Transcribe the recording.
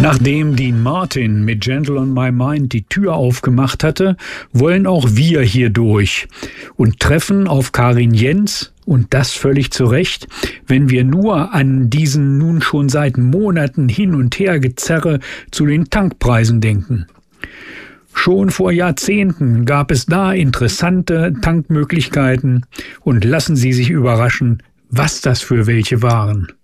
Nachdem Dean Martin mit Gentle on My Mind die Tür aufgemacht hatte, wollen auch wir hier durch und treffen auf Karin Jens, und das völlig zu Recht, wenn wir nur an diesen nun schon seit Monaten hin und her Gezerre zu den Tankpreisen denken. Schon vor Jahrzehnten gab es da interessante Tankmöglichkeiten, und lassen Sie sich überraschen, was das für welche waren.